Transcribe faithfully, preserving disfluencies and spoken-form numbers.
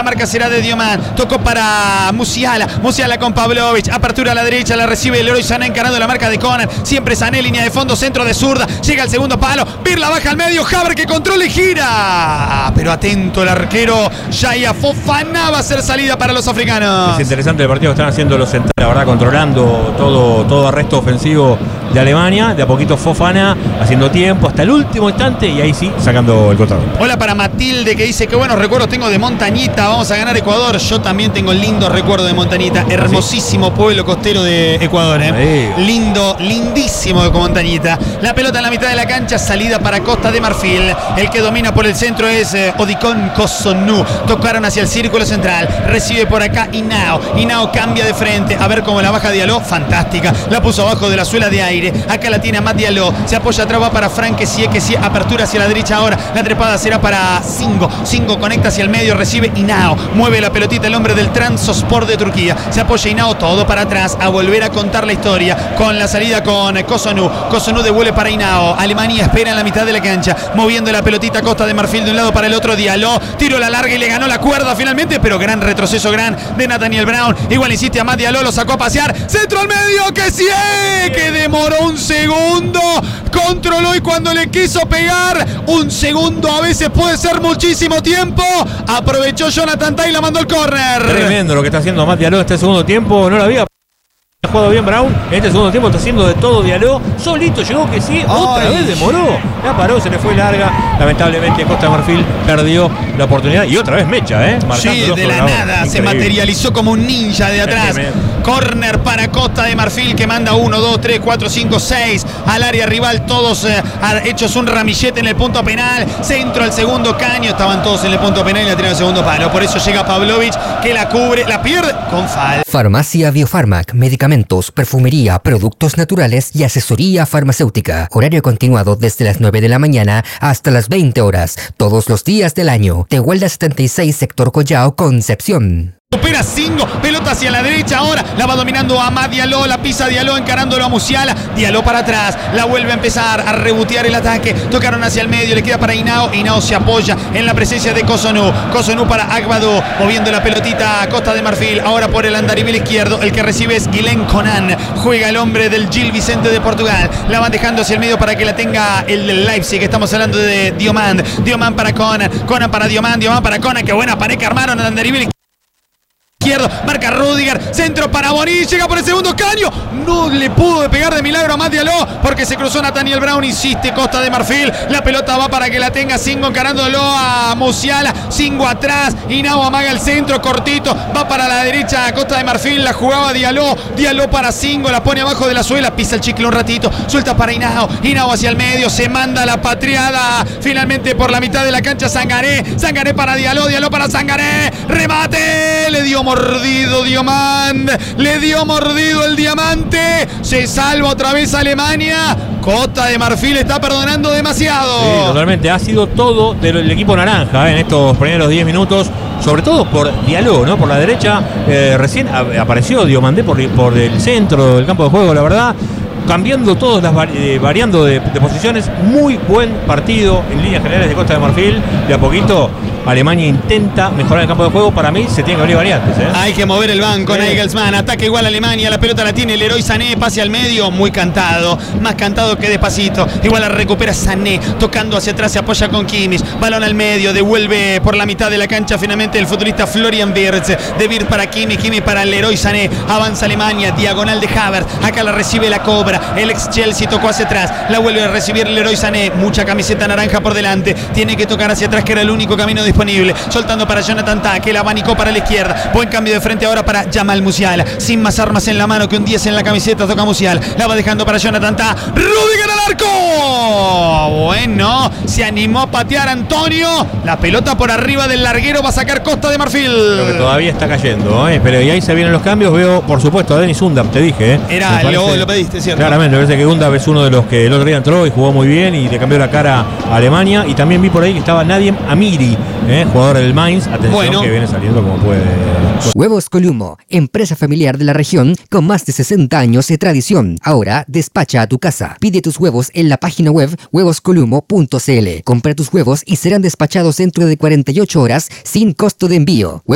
marca será de Diomand. Tocó para Musiala. Musiala con Pavlovic. Apertura a la derecha. La recibe Leroy Sané encarando la marca de Conan. Siempre Sané, línea de fondo, centro de zurda. Llega al segundo palo. Pirla baja al medio. Haver que controla y gira. Pero atento el arquero. Yaya Fofana va a ser salida para los africanos. Es interesante el partido que están haciendo los centrales, la verdad, controlando todo, todo arresto ofensivo de Alemania. De a poquito Fofana haciendo tiempo hasta el último instante y ahí sí sacando el contrato. Hola para Matilde que dice que buenos recuerdos tengo de Montañita. Vamos a ganar Ecuador. Yo también tengo lindos recuerdos de Montañita. Hermosísimo pueblo costero de Ecuador, ¿eh? Lindo, lindísimo de Montañita. La pelota en la mitad de la cancha, salida para Costa de Marfil. El que domina por el centro es eh, Odikon Cossonu. Tocaron hacia el círculo central. Recibe por acá Hinao. Hinao cambia de frente. A ver cómo la baja Diallo. Fantástica. La puso abajo de la suela de aire. Acá la tiene Amat Diallo. Se apoya atrás, va para Frank Kessie. Kessie apertura hacia la derecha ahora. La trepada será para Singo. Singo conecta hacia el medio. Recibe Hinao. Mueve la pelotita el hombre del Trabzonspor de Turquía. Se apoya Hinao todo para atrás. A volver a contar la historia. Con la salida con Cossonu. Cossonu devuelve para Hinao. Alemania espera en la mitad de la cancha. Moviendo la pelotita Costa de Marfil de un lado para el otro. Diallo. Tiro la larga y le ganó la cuerda finalmente. Pero gran retroceso gran de Nathaniel Brown. Igual insiste Amat Diallo. Lo sacó a pasear. Centro al medio. Kessie. Que demoró un segundo. Controló y cuando le quiso pegar. Un segundo a veces puede ser muchísimo tiempo. Aprovechó Jonathan Tah y la mandó al córner. Tremendo lo que está haciendo Amat Diallo este segundo tiempo. No lo había Ha jugado bien Brown. En este segundo tiempo está haciendo de todo Diallo. Solito llegó que sí. Otra Ay. vez demoró. La paró, se le fue larga. Lamentablemente Costa de Marfil perdió la oportunidad. Y otra vez Mecha, ¿eh? Sí, de la nada. Increíble. Se materializó como un ninja de atrás. Córner para Costa de Marfil que manda uno, dos, tres, cuatro, cinco, seis al área rival. Todos eh, hechos un ramillete en el punto penal. Centro al segundo caño. Estaban todos en el punto penal y la tiene al segundo palo. Por eso llega Pavlovic que la cubre, la pierde con falta. Farmacia Biofarmac, medicamentos, perfumería, productos naturales y asesoría farmacéutica. Horario continuado desde las nueve de la mañana hasta las veinte horas, todos los días del año. Tehuelda setenta y seis, sector Collao, Concepción. Supera Singo, pelota hacia la derecha ahora, la va dominando Amat Diallo, la pisa Diallo encarándolo a Musiala, Diallo para atrás, la vuelve a empezar a rebotear el ataque, tocaron hacia el medio, le queda para Hinao, Hinao se apoya en la presencia de Cossonu, Cossonu para Agbadou, moviendo la pelotita a Costa de Marfil, ahora por el andarivel izquierdo, el que recibe es Guilén Conan, juega el hombre del Gil Vicente de Portugal, la van dejando hacia el medio para que la tenga el del Leipzig, estamos hablando de Diomand, Diomand para Conan, Conan para Diomand, Diomand para Conan, qué buena pared que armaron el andarivel izquierdo. Izquierdo, marca Rudiger, centro para Boní, llega por el segundo caño, no le pudo pegar de milagro a Amat Diallo porque se cruzó Nathaniel Brown, insiste Costa de Marfil, la pelota va para que la tenga Singo encarándolo a Musiala, Singo atrás, Hinao amaga el centro, cortito, va para la derecha Costa de Marfil, la jugaba Diallo, Diallo para Singo, la pone abajo de la suela, pisa el chicle un ratito, suelta para Hinao, Hinao hacia el medio, se manda la patriada, finalmente por la mitad de la cancha Sangaré, Sangaré para Diallo, Diallo para Sangaré, remate, le dio mordido Diomand, le dio mordido el diamante, se salva otra vez Alemania, Costa de Marfil está perdonando demasiado. Sí, totalmente, ha sido todo del equipo naranja, ¿eh? En estos primeros diez minutos, sobre todo por Diallo, ¿no? Por la derecha, eh, recién apareció Diomandé por, por el centro del campo de juego, la verdad. Cambiando todas las eh, variando de, de posiciones, muy buen partido en líneas generales de Costa de Marfil. De a poquito Alemania intenta mejorar el campo de juego. Para mí se tienen que abrir variantes, ¿eh? Hay que mover el banco, sí. Nagelsmann, ataque igual a Alemania, la pelota la tiene el Leroy Sané, pase al medio, muy cantado, más cantado que despacito. Igual la recupera Sané, tocando hacia atrás, se apoya con Kimmich, balón al medio, devuelve por la mitad de la cancha finalmente el futbolista Florian Wirtz, de Wirtz para Kimmich, Kimmich para el Leroy Sané, avanza Alemania, diagonal de Havertz, acá la recibe la cobra. El ex Chelsea tocó hacia atrás, la vuelve a recibir Leroy Sané, mucha camiseta naranja por delante, tiene que tocar hacia atrás que era el único camino disponible, soltando para Jonathan Tah, que la abanicó para la izquierda, buen cambio de frente ahora para Jamal Musiala, sin más armas en la mano que un diez en la camiseta, toca Musiala, la va dejando para Jonathan Tah, Rudiger al arco, bueno, se animó a patear Antonio, la pelota por arriba del larguero va a sacar Costa de Marfil. Creo que todavía está cayendo, ¿eh? Pero y ahí se vienen los cambios, veo por supuesto a Dennis Undav, te dije, ¿eh? Era, lo, lo pediste, ¿cierto? Claramente, me parece que Undav es uno de los que el otro día entró y jugó muy bien y le cambió la cara a Alemania. Y también vi por ahí que estaba Nadiem Amiri, ¿eh? Jugador del Mainz. Atención, bueno, que viene saliendo como puede. Huevos Columo, empresa familiar de la región con más de sesenta años de tradición. Ahora despacha a tu casa. Pide tus huevos en la página web huevos columo punto c l. Compra tus huevos y serán despachados dentro de cuarenta y ocho horas sin costo de envío.